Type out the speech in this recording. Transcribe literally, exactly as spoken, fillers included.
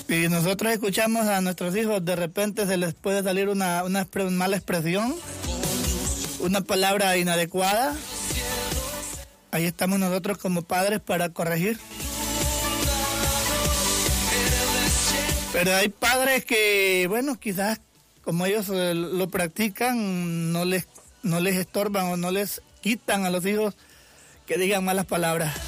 Y nosotros escuchamos a nuestros hijos, de repente se les puede salir una, una mala expresión, una palabra inadecuada. Ahí estamos nosotros como padres para corregir. Pero hay padres que, bueno, quizás como ellos lo practican, no les, no les estorban o no les quitan a los hijos que digan malas palabras.